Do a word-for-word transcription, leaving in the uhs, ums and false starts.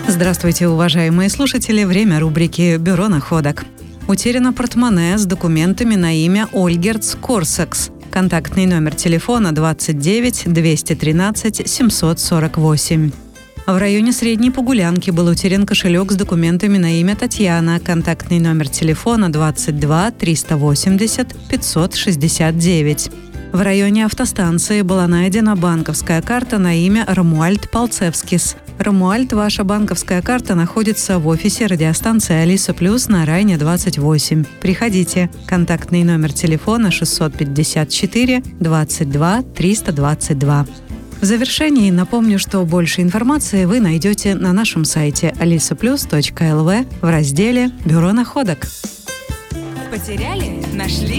Здравствуйте, уважаемые слушатели. Время рубрики «Бюро находок». Утеряно портмоне с документами на имя Ольгерц Корсакс. Контактный номер телефона двадцать девять двести тринадцать семьсот сорок восемь. В районе Средней Погулянки был утерян кошелек с документами на имя Татьяна. Контактный номер телефона двадцать два триста восемьдесят пятьсот шестьдесят девять. В районе автостанции была найдена банковская карта на имя Ромуальд Палцевскис. Ромуальд, ваша банковская карта находится в офисе радиостанции Алиса Плюс на Райне двадцать восемь. Приходите. Контактный номер телефона шестьсот пятьдесят четыре двадцать два триста двадцать два. В завершении напомню, что больше информации вы найдете на нашем сайте алиса плюс точка эл ви в разделе «Бюро находок». Потеряли? Нашли?